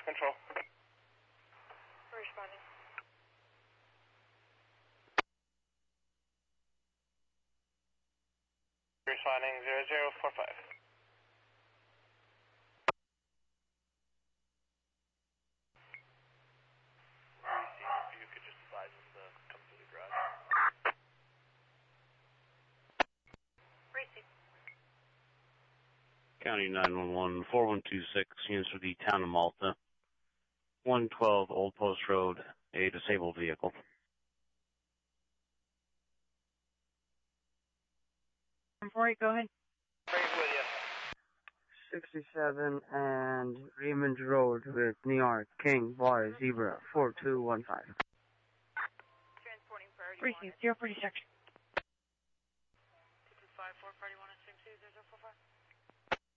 control. Responding. Responding 0045. If you could just advise them to come to the garage. Receive. County 911, 4126, units for the town of Malta. 112 Old Post Road, a disabled vehicle. Right, go ahead. Right with you. 67 and Raymond Road with New York, King, Bar, Zebra, 4215. Transporting priority. Receive, 046. 2254, priority 1 and 2, 045.